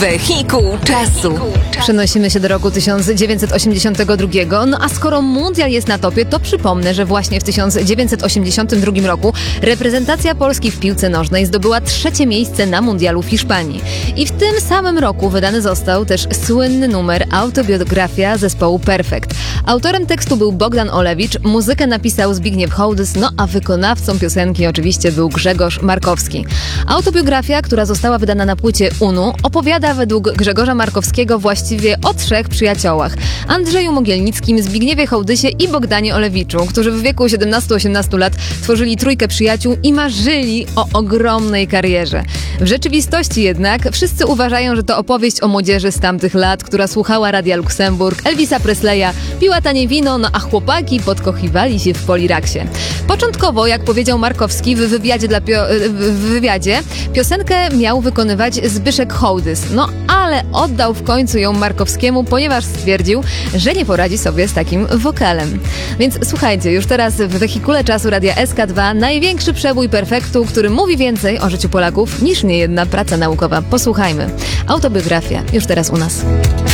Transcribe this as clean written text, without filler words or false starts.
Wehikuł czasu. Przenosimy się do roku 1982, no a skoro mundial jest na topie, to przypomnę, że właśnie w 1982 roku reprezentacja Polski w piłce nożnej zdobyła 3. miejsce na mundialu w Hiszpanii. I w tym samym roku wydany został też słynny numer Autobiografia zespołu Perfekt. Autorem tekstu był Bogdan Olewicz, muzykę napisał Zbigniew Hołdys, no a wykonawcą piosenki oczywiście był Grzegorz Markowski. Autobiografia, która została wydana na płycie UNU, opowiada według Grzegorza Markowskiego właściwie o 3 przyjaciołach: Andrzeju Mogielnickim, Zbigniewie Hołdysie i Bogdanie Olewiczu, którzy w wieku 17-18 lat tworzyli trójkę przyjaciół i marzyli o ogromnej karierze. W rzeczywistości jednak wszyscy uważają, że to opowieść o młodzieży z tamtych lat, która słuchała Radia Luksemburg, Elvisa Presleya, piła tanie wino, no a chłopaki podkochiwali się w Poliraksie. Początkowo, jak powiedział Markowski w wywiadzie, piosenkę miał wykonywać Zbyszek Hołdys, no ale oddał w końcu ją Markowskiemu, ponieważ stwierdził, że nie poradzi sobie z takim wokalem. Więc słuchajcie, już teraz w wehikule czasu Radia SK2 największy przebój Perfektu, który mówi więcej o życiu Polaków niż niejedna praca naukowa. Posłuchajmy. Autobiografia już teraz u nas.